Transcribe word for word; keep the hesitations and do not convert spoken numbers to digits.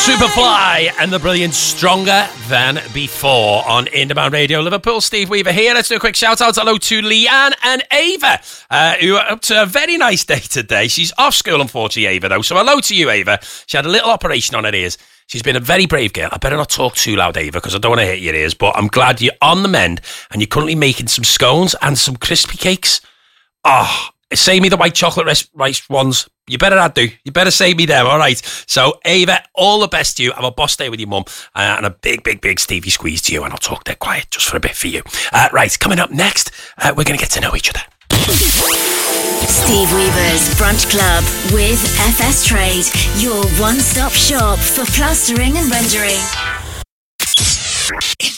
Superfly and the brilliant Stronger Than Before on Independent Radio Liverpool. Steve Weaver here. Let's do a quick shout out. Hello to Leanne and Ava, uh, who are up to a very nice day today. She's off school, unfortunately, Ava, though. So hello to you, Ava. She had a little operation on her ears. She's been a very brave girl. I better not talk too loud, Ava, because I don't want to hit your ears, but I'm glad you're on the mend and you're currently making some scones and some crispy cakes. Oh, save me the white chocolate rice, rice ones. You better not do. You better save me them, all right? So, Ava, all the best to you. Have a boss day with your mum. Uh, and a big, big, big Stevie squeeze to you. And I'll talk dead quiet just for a bit for you. Uh, right, coming up next, uh, we're going to get to know each other. Steve Weaver's Brunch Club with F S Trade, your one-stop shop for plastering and rendering.